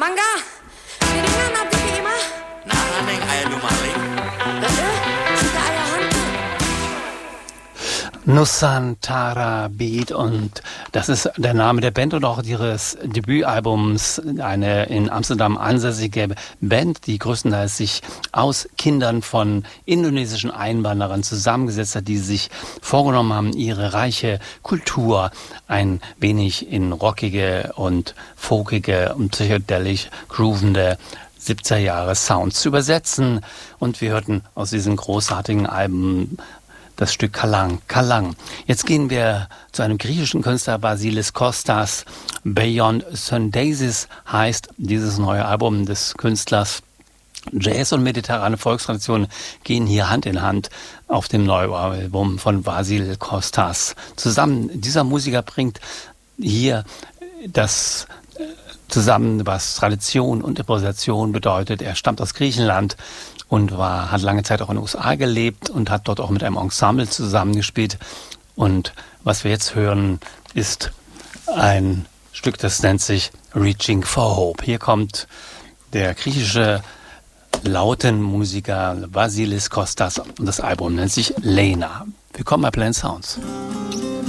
Mangga, piringan abdi ke imah. Nah, Neng, aya nu maling. Sudah aya hantu. Nusantara Beat, und das ist der Name der Band und auch ihres Debütalbums, eine in Amsterdam ansässige Band, die größtenteils sich aus Kindern von indonesischen Einwanderern zusammengesetzt hat, die sich vorgenommen haben, ihre reiche Kultur ein wenig in rockige und folkige und psychedelisch groovende 70er Jahre Sounds zu übersetzen. Und wir hörten aus diesem großartigen Album das Stück Kalang, Kalang. Jetzt gehen wir zu einem griechischen Künstler, Vasilis Kostas. Beyond Synthesis heißt dieses neue Album des Künstlers. Jazz und mediterrane Volkstraditionen gehen hier Hand in Hand auf dem neuen Album von Vasilis Kostas zusammen. Dieser Musiker bringt hier das zusammen, was Tradition und Improvisation bedeutet. Er stammt aus Griechenland und hat lange Zeit auch in den USA gelebt und hat dort auch mit einem Ensemble zusammengespielt. Und was wir jetzt hören, ist ein Stück, das nennt sich Reaching for Hope. Hier kommt der griechische Lautenmusiker Vasilis Kostas und das Album nennt sich Lena. Willkommen bei Plain Sounds.